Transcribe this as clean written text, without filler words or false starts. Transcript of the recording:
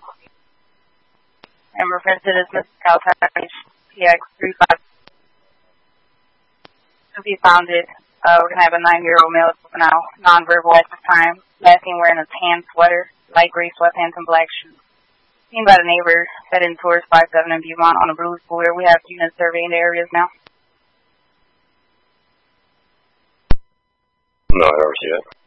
And referred to this Mr. Caltech, PX35 to be founded. We're going to have a 9-year-old male now, nonverbal at this time, last seen wearing a tan sweater, light gray sweatpants, and black shoes. Seen by the neighbor, heading towards 57 in Beaumont on a blue scooter. We have units surveying the areas now. No, I don't see it.